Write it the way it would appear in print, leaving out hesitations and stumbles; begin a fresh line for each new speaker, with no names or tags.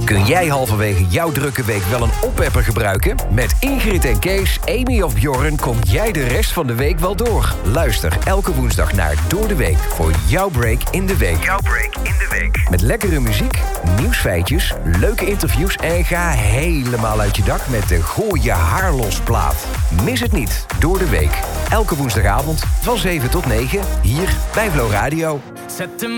Kun jij halverwege jouw drukke week wel een oppepper gebruiken? Met Ingrid en Kees, Amy of Bjorn kom jij de rest van de week wel door. Luister elke woensdag naar Door de Week voor jouw break in de week.
Jouw break in de week.
Met lekkere muziek, nieuwsfeitjes, leuke interviews en ga helemaal uit je dak met de Gooi je haar los plaat. Mis het niet, Door de Week. Elke woensdagavond van 7 tot 9 hier bij Flow Radio.
Zet hem